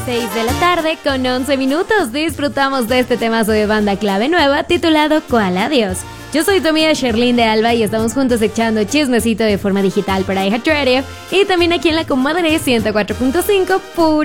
6 de la tarde con 11 minutos. Disfrutamos de este temazo de banda clave nueva titulado ¿Cuál adiós? Yo soy tu amiga Sherlyn de Alba y estamos juntos echando chismecito de forma digital para iHeartRadio y también aquí en la comadre 104.5 pura